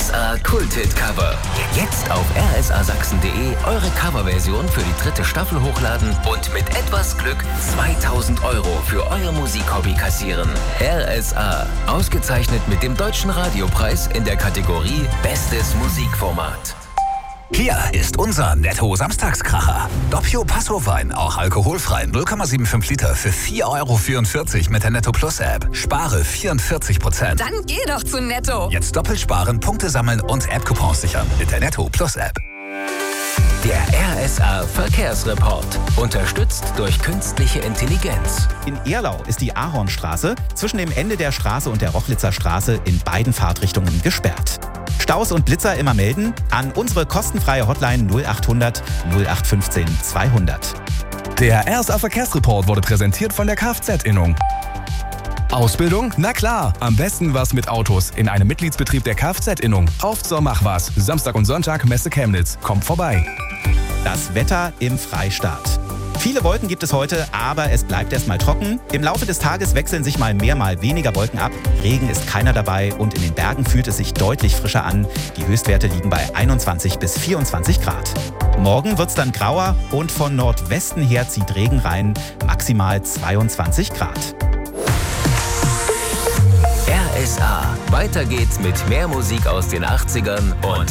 RSA Kulthit-Cover. Jetzt auf rsasachsen.de eure Coverversion für die 3. Staffel hochladen und mit etwas Glück 2000 € für euer Musikhobby kassieren. RSA, ausgezeichnet mit dem Deutschen Radiopreis in der Kategorie Bestes Musikformat. Hier ist unser Netto-Samstagskracher. Doppio Passo-Wein, auch alkoholfrei, 0,75 Liter für 4,44 € mit der Netto Plus App. Spare 44%. Dann geh doch zu Netto. Jetzt doppelt sparen, Punkte sammeln und App-Coupons sichern mit der Netto Plus App. Der RSA Verkehrsreport, unterstützt durch künstliche Intelligenz. In Erlau ist die Ahornstraße zwischen dem Ende der Straße und der Rochlitzer Straße in beiden Fahrtrichtungen gesperrt. Staus und Blitzer immer melden an unsere kostenfreie Hotline 0800 0815 200. Der RSA Verkehrsreport wurde präsentiert von der Kfz-Innung. Ausbildung? Na klar, am besten was mit Autos in einem Mitgliedsbetrieb der Kfz-Innung. Auf zur Machwas, Samstag und Sonntag Messe Chemnitz. Kommt vorbei. Das Wetter im Freistaat. Viele Wolken gibt es heute, aber es bleibt erstmal trocken. Im Laufe des Tages wechseln sich mal mehr, mal weniger Wolken ab. Regen ist keiner dabei und in den Bergen fühlt es sich deutlich frischer an. Die Höchstwerte liegen bei 21 bis 24 Grad. Morgen wird es dann grauer und von Nordwesten her zieht Regen rein, maximal 22 Grad. RSA, weiter geht's mit mehr Musik aus den 80ern und